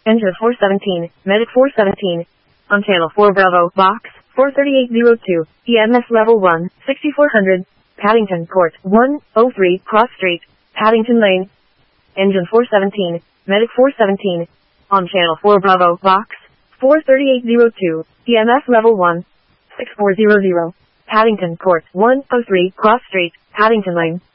Engine 417, Medic 417. On channel 4 Bravo, box 43802, EMS level 1, 6400, Paddington Court, 103 Cross Street, Paddington Lane. Engine 417, Medic 417. On channel 4 Bravo, box 43802, EMS level 1, 6400, Paddington Court, 103 Cross Street, Paddington Lane.